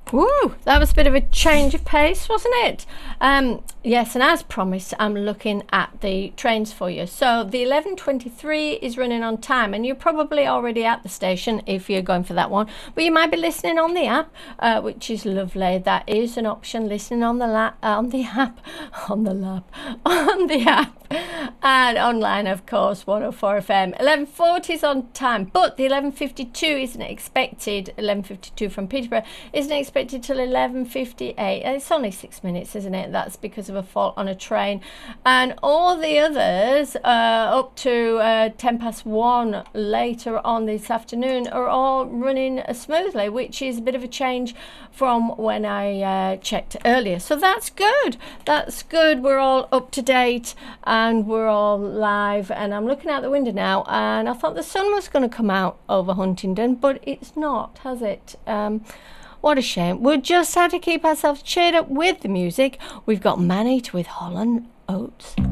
Woo! That was a bit of a change of pace, wasn't it? Yes, and as promised, I'm looking at the trains for you. So the 11:23 is running on time, and you're probably already at the station if you're going for that one. But you might be listening on the app, which is lovely. That is an option. Listening on the app, on the app, on the app, and online, of course. 104 FM. 11:40 is on time, but the 11:52 isn't expected. 11:52 from Peterborough isn't expected till 11:58. It's only 6 minutes, isn't it? That's because of a fault on a train. And all the others up to 1:10 later on this afternoon are all running smoothly, which is a bit of a change from when I checked earlier. So that's good. That's good. We're all up to date and we're all live. And I'm looking out the window now, and I thought the sun was going to come out over Huntingdon, but it's not, has it? What a shame. We'll just have to keep ourselves cheered up with the music. We've got Man-Eater with Holland Oats.